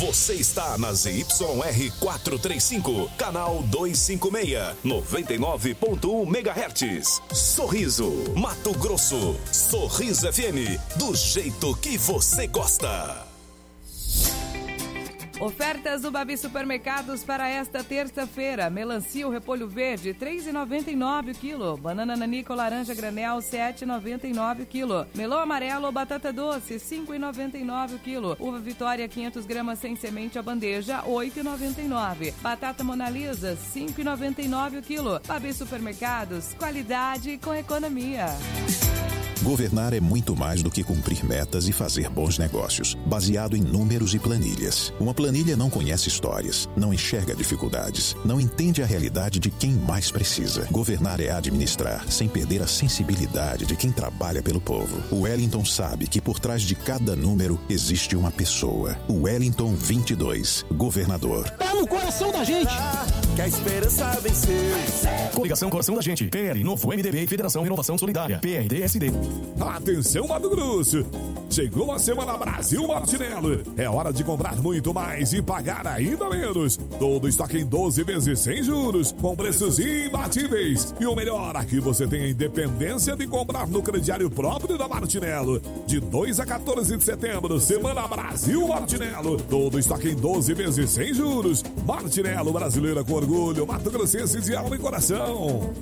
Você está na ZYR 435, canal 256, 99.1 MHz. Sorriso, Mato Grosso. Sorriso FM, do jeito que você gosta. Ofertas do Babi Supermercados para esta terça-feira. Melancia, o repolho verde, R$ 3,99 o quilo. Banana nanica ou laranja granel, R$ 7,99 o quilo. Melão amarelo ou batata doce, R$ 5,99 o quilo. Uva Vitória, 500 gramas sem semente a bandeja, R$ 8,99. Batata Mona Lisa, R$ 5,99 o quilo. Babi Supermercados, qualidade com economia. Governar é muito mais do que cumprir metas e fazer bons negócios, baseado em números e planilhas. Uma planilha não conhece histórias, não enxerga dificuldades, não entende a realidade de quem mais precisa. Governar é administrar, sem perder a sensibilidade de quem trabalha pelo povo. O Wellington sabe que por trás de cada número existe uma pessoa. O Wellington 22, governador. Tá no coração da gente! Que a esperança venceu. Coligação Coração da Gente, PL, Novo MDB e Federação Renovação Solidária, PRD-SD. Atenção, Mato Grosso! Chegou a Semana Brasil Martinello. É hora de comprar muito mais e pagar ainda menos. Todo estoque em 12 vezes sem juros, com preços imbatíveis. E o melhor, aqui você tem a independência de comprar no crediário próprio da Martinello. De 2 a 14 de setembro, Semana Brasil Martinello. Todo estoque em 12 vezes sem juros. Martinello, brasileira com orgulho, Mato Grossense de alma e coração.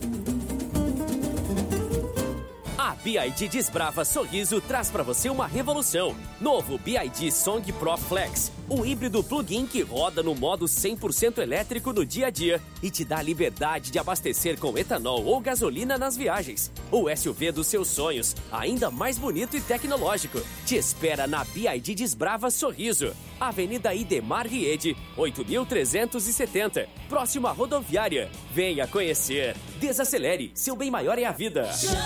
A BYD Desbrava Sorriso traz para você uma revolução. Novo BYD Song Pro Flex, o híbrido plug-in que roda no modo 100% elétrico no dia a dia e te dá a liberdade de abastecer com etanol ou gasolina nas viagens. O SUV dos seus sonhos, ainda mais bonito e tecnológico, te espera na BYD Desbrava Sorriso. Avenida Idemar Riede, 8.370, próximo à rodoviária. Venha conhecer. Desacelere, seu bem maior é a vida.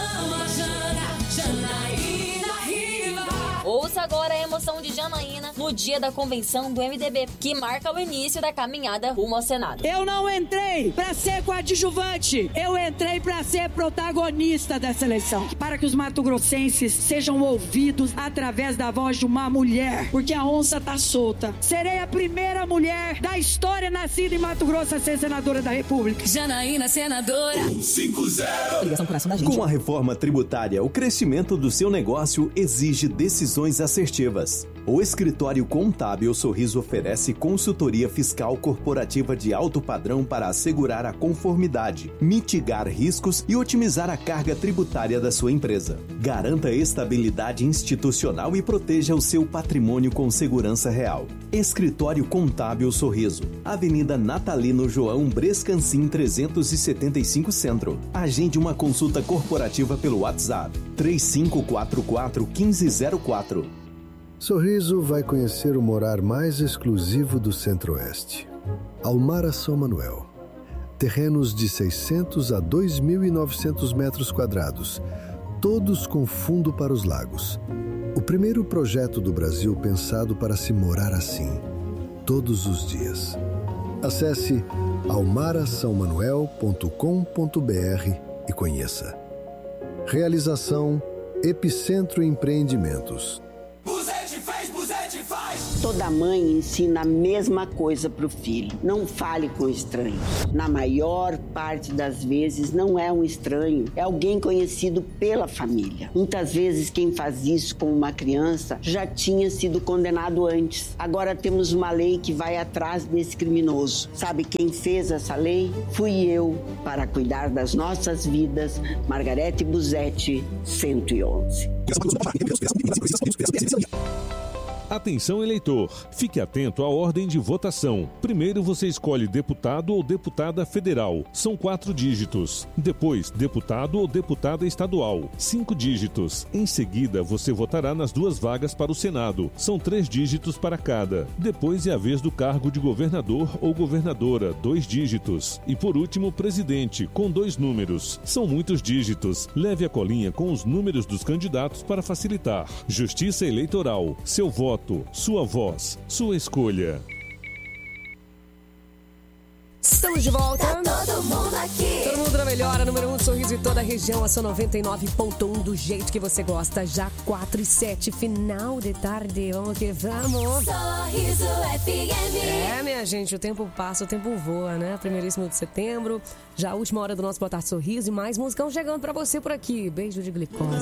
Ouça agora a emoção de Janaína no dia da convenção do MDB, que marca o início da caminhada rumo ao Senado. Eu não entrei para ser coadjuvante, eu entrei para ser protagonista dessa eleição, para que os mato-grossenses sejam ouvidos através da voz de uma mulher, porque a onça tá solta. Serei a primeira mulher da história nascida em Mato Grosso a ser senadora da República. Janaína, senadora. 150. Com a reforma tributária, o crescimento do seu negócio exige decisões assertivas. O Escritório Contábil Sorriso oferece consultoria fiscal corporativa de alto padrão para assegurar a conformidade, mitigar riscos e otimizar a carga tributária da sua empresa. Garanta estabilidade institucional e proteja o seu patrimônio com segurança real. Escritório Contábil Sorriso, Avenida Natalino João Brescancin 375 Centro. Agende uma consulta corporativa pelo WhatsApp 3544-1504. Sorriso vai conhecer o morar mais exclusivo do Centro-Oeste. Almara São Manuel. Terrenos de 600 a 2.900 metros quadrados, todos com fundo para os lagos. O primeiro projeto do Brasil pensado para se morar assim, todos os dias. Acesse almarasaomanuel.com.br e conheça. Realização Epicentro Empreendimentos. Toda mãe ensina a mesma coisa para o filho. Não fale com estranhos. Na maior parte das vezes, não é um estranho. É alguém conhecido pela família. Muitas vezes, quem faz isso com uma criança já tinha sido condenado antes. Agora temos uma lei que vai atrás desse criminoso. Sabe quem fez essa lei? Fui eu, para cuidar das nossas vidas. Margarete Busetti, 111. Atenção, eleitor! Fique atento à ordem de votação. Primeiro você escolhe deputado ou deputada federal. São 4 dígitos. Depois, deputado ou deputada estadual. 5 dígitos. Em seguida, você votará nas 2 vagas para o Senado. São 3 dígitos para cada. Depois é a vez do cargo de governador ou governadora. 2 dígitos. E por último, presidente, com 2 números. São muitos dígitos. Leve a colinha com os números dos candidatos para facilitar. Justiça Eleitoral. Seu voto, sua voz, sua escolha. Estamos de volta. Tá todo mundo aqui. Todo mundo na melhor, número 1 Sorriso em toda a região, a sua 99.1 do jeito que você gosta. Já 4:07, final de tarde. Vamos que vamos. Sorriso FM. É, minha gente, o tempo passa, o tempo voa, né? 1º de setembro, já a última hora do nosso Boa Tarde Sorriso e mais musicão chegando pra você por aqui. Beijo de glicose.